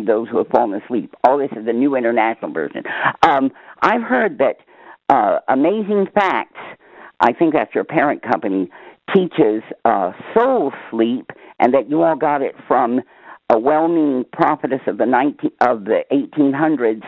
save those who have fallen asleep. All this is the New International Version. I've heard that Amazing Facts, I think that's your parent company, teaches soul sleep, and that you all got it from a well-meaning prophetess of the 1800s,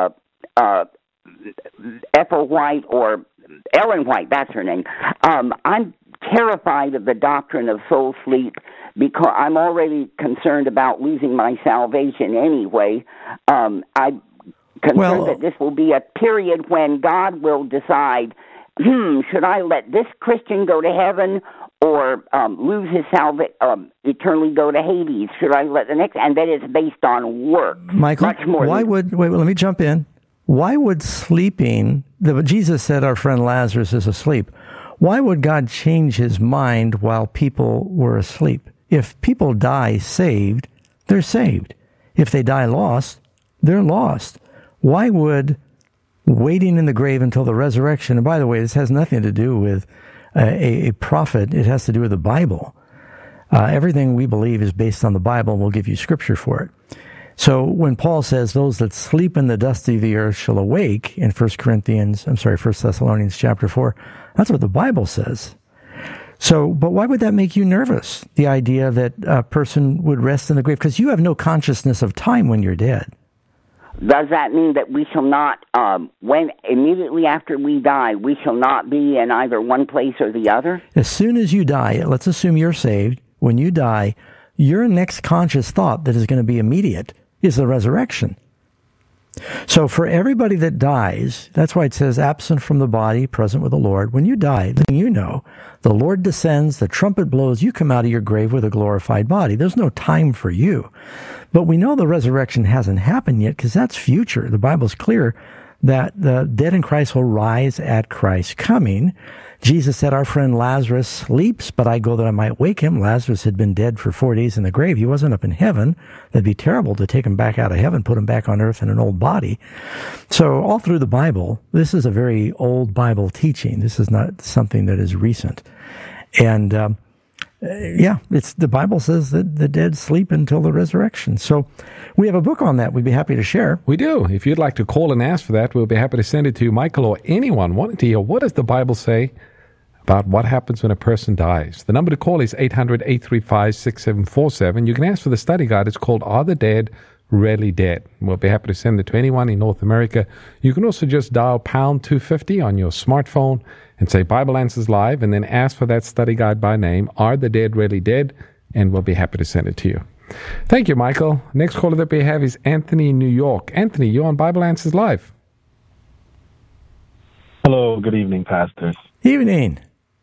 Ethel White, or Ellen White, that's her name. I'm terrified of the doctrine of soul sleep because I'm already concerned about losing my salvation anyway. I'm concerned that this will be a period when God will decide, should I let this Christian go to heaven or lose his salvation, eternally go to Hades? Should I let the next? And that is based on work. Michael, wait, let me jump in. Why would sleeping, Jesus said our friend Lazarus is asleep. Why would God change his mind while people were asleep? If people die saved, they're saved. If they die lost, they're lost. Why would waiting in the grave until the resurrection, and by the way, this has nothing to do with a prophet, it has to do with the Bible. Everything we believe is based on the Bible, and we'll give you scripture for it. So when Paul says, those that sleep in the dust of the earth shall awake, in 1 Thessalonians chapter 4, that's what the Bible says. So, but why would that make you nervous, the idea that a person would rest in the grave? Because you have no consciousness of time when you're dead. Does that mean that we shall not, when immediately after we die, we shall not be in either one place or the other? As soon as you die, let's assume you're saved. When you die, your next conscious thought that is going to be immediate is the resurrection. So for everybody that dies, that's why it says absent from the body, present with the Lord. When you die, then you know the Lord descends, the trumpet blows, you come out of your grave with a glorified body. There's no time for you. But we know the resurrection hasn't happened yet because that's future. The Bible's clear that the dead in Christ will rise at Christ's coming. Jesus said, our friend Lazarus sleeps, but I go that I might wake him. Lazarus had been dead for 4 days in the grave. He wasn't up in heaven. That'd be terrible to take him back out of heaven, put him back on earth in an old body. So all through the Bible, this is a very old Bible teaching. This is not something that is recent. And the Bible says that the dead sleep until the resurrection. So we have a book on that we'd be happy to share. We do. If you'd like to call and ask for that, we'll be happy to send it to Michael or anyone wanting to hear what does the Bible say about what happens when a person dies. The number to call is 800-835-6747. You can ask for the study guide. It's called Are the Dead Really Dead? We'll be happy to send it to anyone in North America. You can also just dial pound 250 on your smartphone and say Bible Answers Live, and then ask for that study guide by name, Are the Dead Really Dead? And we'll be happy to send it to you. Thank you, Michael. Next caller that we have is Anthony in New York. Anthony, you're on Bible Answers Live. Hello, good evening, pastors. Evening.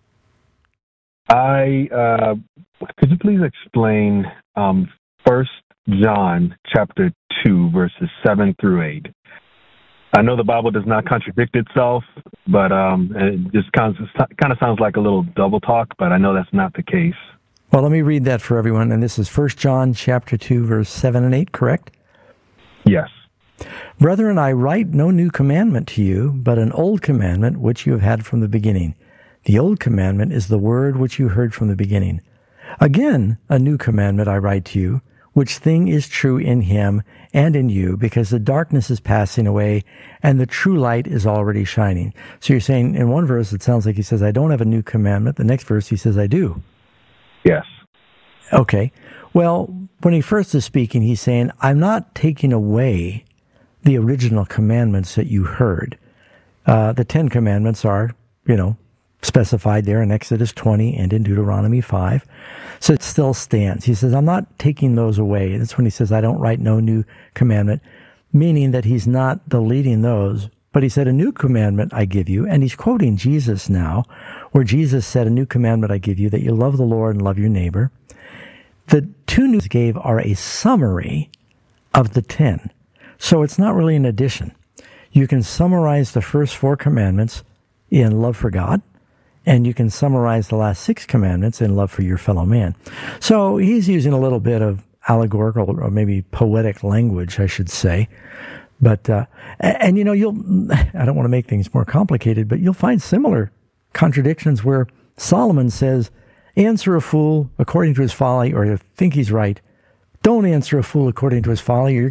Could you please explain 1 John chapter 2, verses 7 through 8? I know the Bible does not contradict itself, but it just kind of sounds like a little double talk, but I know that's not the case. Well, let me read that for everyone. And this is 1 John chapter 2, verse 7 and 8, correct? Yes. Brethren, I write no new commandment to you, but an old commandment which you have had from the beginning. The old commandment is the word which you heard from the beginning. Again, a new commandment I write to you, which thing is true in him and in you, because the darkness is passing away and the true light is already shining. So you're saying in one verse, it sounds like he says, I don't have a new commandment. The next verse, he says, I do. Yes. Okay. Well, when he first is speaking, he's saying, I'm not taking away the original commandments that you heard. The 10 commandments are, specified there in Exodus 20 and in Deuteronomy 5. So it still stands. He says, I'm not taking those away. That's when he says, I don't write no new commandment, meaning that he's not deleting those. But he said, a new commandment I give you, and he's quoting Jesus now, where Jesus said, a new commandment I give you, that you love the Lord and love your neighbor. The 2 new gave are a summary of the 10. So it's not really an addition. You can summarize the first 4 commandments in love for God, and you can summarize the last 6 commandments in love for your fellow man. So he's using a little bit of allegorical or maybe poetic language, I should say. But, and I don't want to make things more complicated, but you'll find similar contradictions where Solomon says, answer a fool according to his folly, or you think he's right. Don't answer a fool according to his folly, or you're